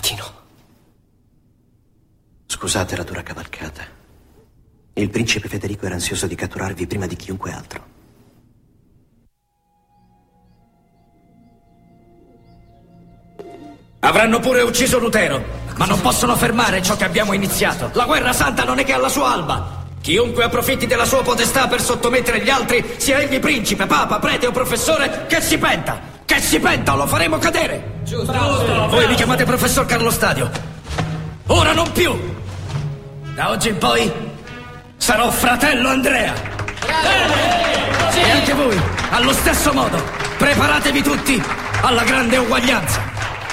Martino. Scusate la dura cavalcata. Il principe Federico era ansioso di catturarvi prima di chiunque altro. Avranno pure ucciso Lutero, ma non possono fermare ciò che abbiamo iniziato. La guerra santa non è che alla sua alba. Chiunque approfitti della sua potestà per sottomettere gli altri, sia egli principe, papa, prete o professore, che si penta! Che si penta o lo faremo cadere! Giusto! Voi mi chiamate professor Carlo Stadio. Ora non più! Da oggi in poi sarò fratello Andrea! Sì. E anche voi, allo stesso modo, preparatevi tutti alla grande uguaglianza!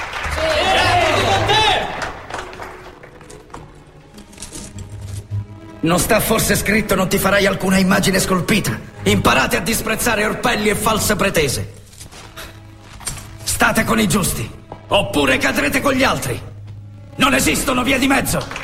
Non sta forse scritto non ti farai alcuna immagine scolpita? Imparate a disprezzare orpelli e false pretese. State con i giusti, oppure cadrete con gli altri. Non esistono vie di mezzo.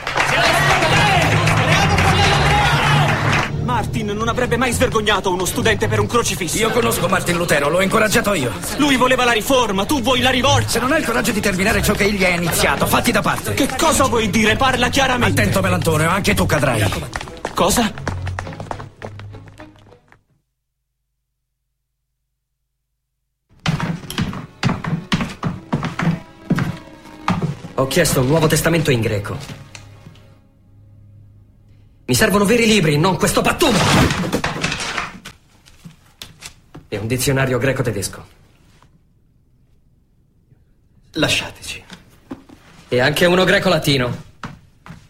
Martin non avrebbe mai svergognato uno studente per un crocifisso. Io conosco Martin Lutero, l'ho incoraggiato io. Lui voleva la riforma, tu vuoi la rivolta. Se non hai il coraggio di terminare ciò che egli ha iniziato, fatti da parte. Che cosa vuoi dire? Parla chiaramente. Attento, Melantonio, anche tu cadrai. Cosa? Ho chiesto un Nuovo Testamento in greco. Mi servono veri libri, non questo pattume! E un dizionario greco-tedesco. Lasciateci. E anche uno greco-latino.